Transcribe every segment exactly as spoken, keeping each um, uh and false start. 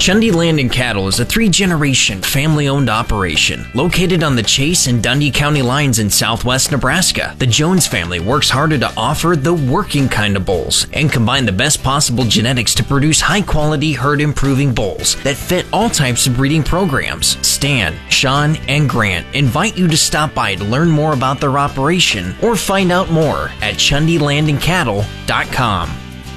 Chundy Land and Cattle is a three-generation, family-owned operation located on the Chase and Dundee County lines in southwest Nebraska. The Jones family works harder to offer the working kind of bulls and combine the best possible genetics to produce high-quality, herd-improving bulls that fit all types of breeding programs. Stan, Sean, and Grant invite you to stop by to learn more about their operation or find out more at chundy land and cattle dot com.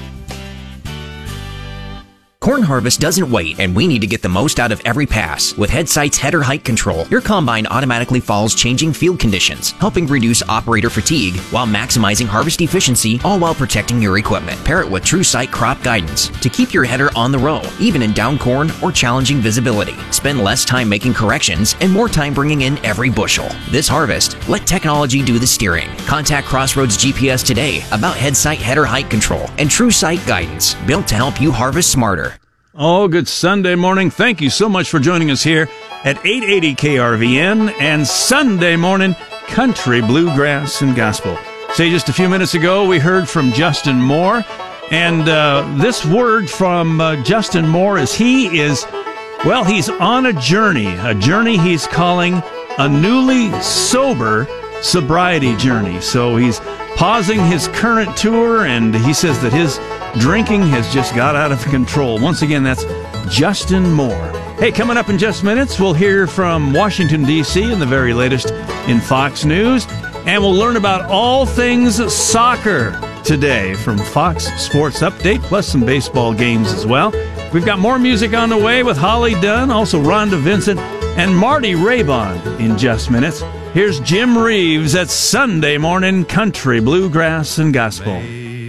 Corn harvest doesn't wait, and we need to get the most out of every pass. With Headsight's header height control, your combine automatically follows changing field conditions, helping reduce operator fatigue while maximizing harvest efficiency, all while protecting your equipment. Pair it with TrueSight crop guidance to keep your header on the row, even in down corn or challenging visibility. Spend less time making corrections and more time bringing in every bushel. This harvest, let technology do the steering. Contact Crossroads G P S today about Headsight header height control and TrueSight guidance, built to help you harvest smarter. Oh, good Sunday morning. Thank you so much for joining us here at eight eighty K R V N and Sunday morning country, bluegrass, and gospel. Say, just a few minutes ago, we heard from Justin Moore, and uh, this word from uh, Justin Moore is he is, well, he's on a journey, a journey he's calling a newly sober sobriety journey. So he's pausing his current tour, and he says that his drinking has just got out of control. Once again, that's Justin Moore. Hey, coming up in just minutes, we'll hear from Washington, D C and the very latest in Fox News. And we'll learn about all things soccer today from Fox Sports Update, plus some baseball games as well. We've got more music on the way with Holly Dunn, also Rhonda Vincent, and Marty Raybon in just minutes. Here's Jim Reeves at Sunday Morning Country, Bluegrass, and Gospel.